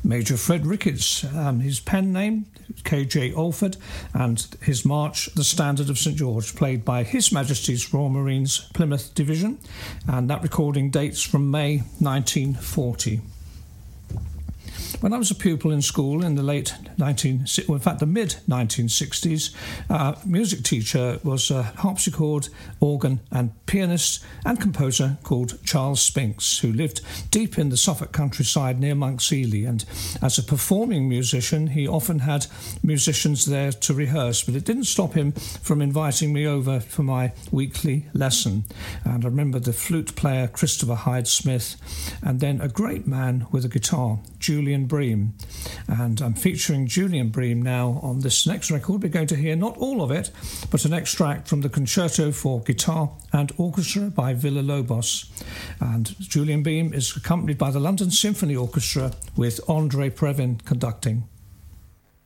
Major Fred Ricketts, his pen name, K.J. Alford, and his march, The Standard of St George, played by His Majesty's Royal Marines Plymouth Division, and that recording dates from May 1940. When I was a pupil in school in the the mid-1960s, music teacher was a harpsichord, organ and pianist and composer called Charles Spinks, who lived deep in the Suffolk countryside near Monk's Ely, and as a performing musician he often had musicians there to rehearse, but it didn't stop him from inviting me over for my weekly lesson. And I remember the flute player Christopher Hyde Smith, and then a great man with a guitar, Julian Bream. And I'm featuring Julian Bream now on this next record. We're going to hear not all of it, but an extract from the Concerto for Guitar and Orchestra by Villa-Lobos. And Julian Bream is accompanied by the London Symphony Orchestra with André Previn conducting.